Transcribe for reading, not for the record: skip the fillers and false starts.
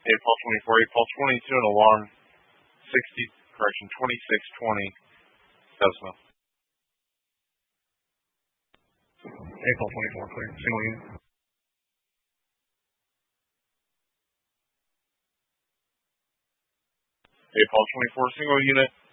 APOL 24, APOL 22 and alarm 2620 Cessna. APOL 24, clear. Single unit. APOL 24, single unit.